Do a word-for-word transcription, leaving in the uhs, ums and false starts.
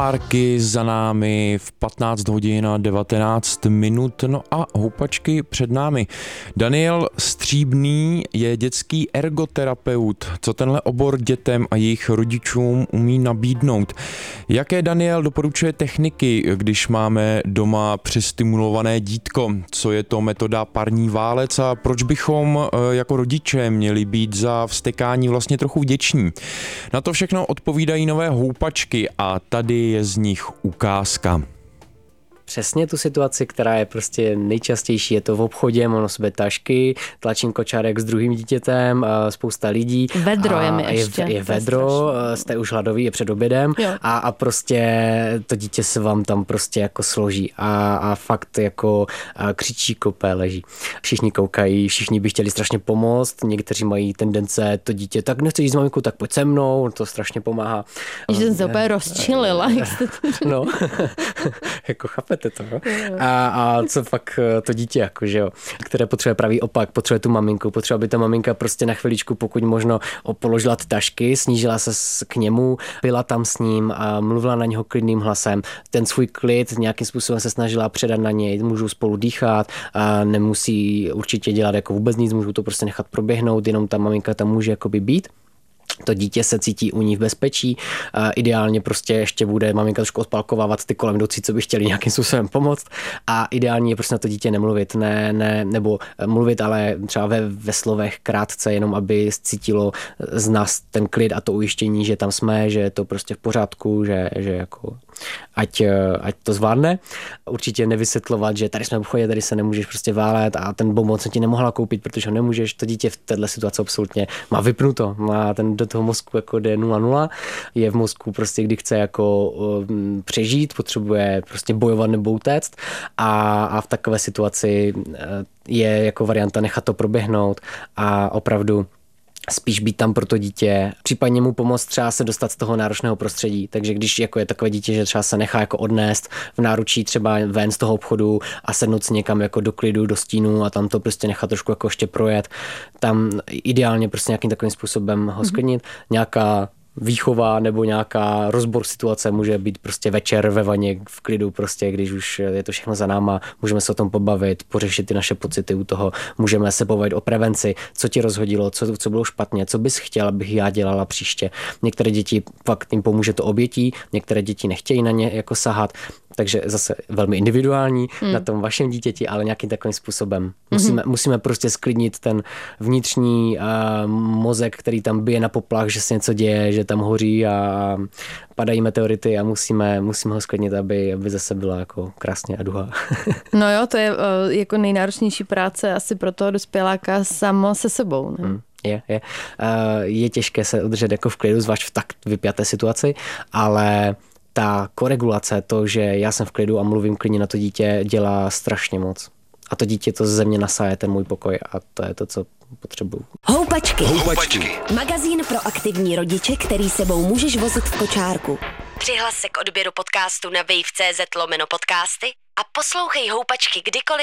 Párky za námi v patnáct hodin a devatenáct minut, no a houpačky před námi. Daniel Stříbný je dětský ergoterapeut. Co tenhle obor dětem a jejich rodičům umí nabídnout? Jaké, Daniel, doporučuje techniky, když máme doma přestimulované dítko? Co je to metoda parní válec a proč bychom jako rodiče měli být za vztekání vlastně trochu vděční? Na to všechno odpovídají nové houpačky a tady je z nich ukázka. Přesně tu situaci, která je prostě nejčastější, je to v obchodě, mám na sobě tašky, tlačím kočárek s druhým dítětem, spousta lidí. Vedro je mi ještě. Je, je vedro, jste už hladový, je před obědem a, a prostě to dítě se vám tam prostě jako složí a, a fakt jako křičí, kope, leží. Všichni koukají, všichni by chtěli strašně pomoct, někteří mají tendence to dítě, tak nechci jít s maminkou, tak pojď se mnou, to strašně pomáhá. Že jsem se úplně rozčilila, jak jste to No, jako chápete to, no? A, a co pak to dítě, jako, že jo, které potřebuje pravý opak, potřebuje tu maminku, potřebuje, aby ta maminka prostě na chviličku, pokud možno, položila ty tašky, snížila se k němu, byla tam s ním a mluvila na něho klidným hlasem. Ten svůj klid nějakým způsobem se snažila předat na něj, můžou spolu dýchat, a nemusí určitě dělat jako vůbec nic, můžou to prostě nechat proběhnout, jenom ta maminka tam může jakoby být. To dítě se cítí u ní v bezpečí. Uh, ideálně prostě ještě bude maminka trošku odpalkovávat ty kolem jdoucí, co by chtěli nějakým způsobem pomoct. A ideálně je prostě na to dítě nemluvit, ne, ne, nebo mluvit, ale třeba ve, ve slovech krátce, jenom aby cítilo z nás ten klid a to ujištění, že tam jsme, že je to prostě v pořádku, že, že jako ať, ať to zvládne. Určitě nevysvětlovat, že tady jsme v obchodě, tady se nemůžeš prostě válet a ten bonbon se ti nemohla koupit, protože ho nemůžeš. To dítě v této situaci absolutně má vypnuto, má ten do toho mozku jako jde nula nula, je v mozku prostě, kdy chce jako um, přežít, potřebuje prostě bojovat nebo utéct a, a v takové situaci je jako varianta nechat to proběhnout a opravdu spíš být tam pro to dítě, případně mu pomoct třeba se dostat z toho náročného prostředí. Takže když jako je takové dítě, že třeba se nechá jako odnést v náručí třeba ven z toho obchodu a sednout si někam jako do klidu, do stínu a tam to prostě nechat trošku jako ještě projet, tam ideálně prostě nějakým takovým způsobem ho sklidnit. Nějaká výchova nebo nějaká rozbor situace může být prostě večer ve vaně v klidu, prostě když už je to všechno za náma, můžeme se o tom pobavit, pořešit ty naše pocity u toho, můžeme se pobavit o prevenci, co ti rozhodilo, co, co bylo špatně, co bys chtěl, abych já dělala příště. Některé děti fakt jim pomůže to obětí, některé děti nechtějí na ně jako sahat, takže zase velmi individuální hmm. na tom vašem dítěti, ale nějakým takovým způsobem. Musíme, hmm. musíme prostě sklidnit ten vnitřní uh, mozek, který tam bije na poplach, že se něco děje, že tam hoří a padají meteority a musíme, musíme ho sklidnit, aby, aby zase byla jako krásně a duha. No jo, to je uh, jako nejnáročnější práce asi pro toho dospěláka samo se sebou. Ne? Hmm. Je, je. Uh, je těžké se udržet jako v klidu, zvlášť v tak vypjaté situaci, ale ta koregulace, to, že já jsem v klidu a mluvím klidně na to dítě, dělá strašně moc. A to dítě to ze mě nasáje ten můj pokoj a to je to, co potřebuju. Houpačky. Houpačky. Magazín pro aktivní rodiče, který sebou můžeš vozit v kočárku. Přihlas se k odběru podcastu na wave tečka cz lomeno podcasty a poslouchej Houpačky kdykoliv